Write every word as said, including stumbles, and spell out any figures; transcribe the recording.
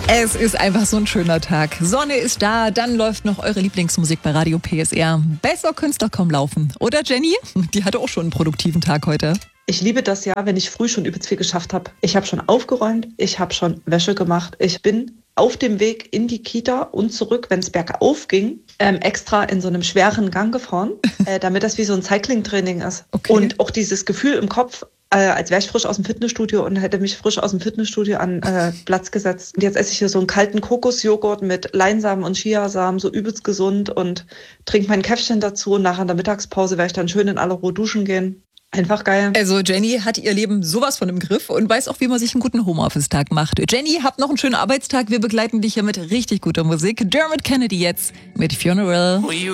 Es ist einfach so ein schöner Tag. Sonne ist da, dann läuft noch eure Lieblingsmusik bei Radio P S R. Besser könnte es doch kaum laufen. Oder Jenny? Die hatte auch schon einen produktiven Tag heute. Ich liebe das ja, wenn ich früh schon übelst viel geschafft habe. Ich habe schon aufgeräumt, ich habe schon Wäsche gemacht. Ich bin auf dem Weg in die Kita und zurück, wenn es bergauf ging, ähm, extra in so einem schweren Gang gefahren, äh, damit das wie so ein Cycling-Training ist. Okay. Und auch dieses Gefühl im Kopf, äh, als wäre ich frisch aus dem Fitnessstudio und hätte mich frisch aus dem Fitnessstudio an äh, Platz gesetzt. Und jetzt esse ich hier so einen kalten Kokosjoghurt mit Leinsamen und Chiasamen, so übelst gesund, und trinke mein Käffchen dazu. Und nachher in der Mittagspause werde ich dann schön in aller Ruhe duschen gehen. Einfach geil. Also Jenny hat ihr Leben sowas von im Griff und weiß auch, wie man sich einen guten Homeoffice-Tag macht. Jenny, habt noch einen schönen Arbeitstag. Wir begleiten dich hier mit richtig guter Musik. Dermot Kennedy jetzt mit Funeral.